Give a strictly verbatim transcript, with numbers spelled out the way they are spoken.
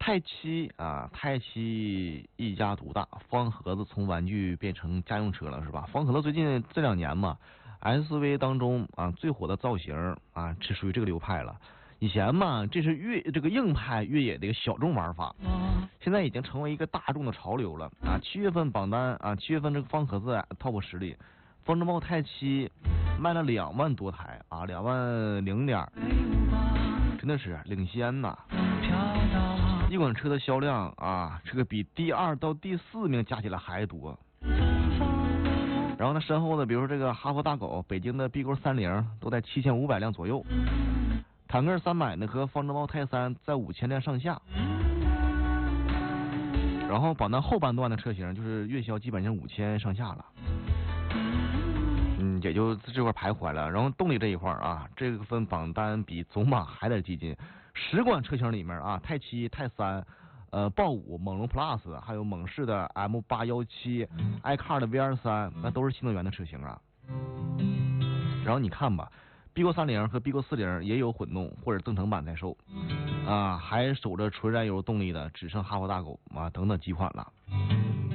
泰七啊，泰七一家独大，方盒子从玩具变成家用车了，是吧？方盒子最近这两年嘛 ，S U V 当中啊最火的造型啊，是属于这个流派了。以前嘛，这是越这个硬派越野的一个小众玩法，现在已经成为一个大众的潮流了啊！七月份榜单啊，七月份这个方盒子 Top 十里，方舟豹泰七卖了两万多台啊，两万零点，真的是领先呐！一款车的销量啊，这个比第二到第四名加起来还多。然后呢，身后的比如说这个哈佛大狗、北京的 B 勾三零都在七千五百辆左右。坦克三百呢和方舟豹泰三在五千辆上下，然后榜单后半段的车型就是月销基本上五千上下了，嗯，也就这块徘徊了。然后动力这一块啊，这个份榜单比总榜还得激进，十款车型里面啊，泰七、泰三、呃豹五、猛龙 Plus， 还有猛士的 M 八一七、iCar 的 V 二三，那都是新能源的车型啊。然后你看吧。B 勾三零和 B 勾四零也有混动或者增程版在售，啊，还守着纯燃油动力的只剩哈佛大狗啊等等几款了。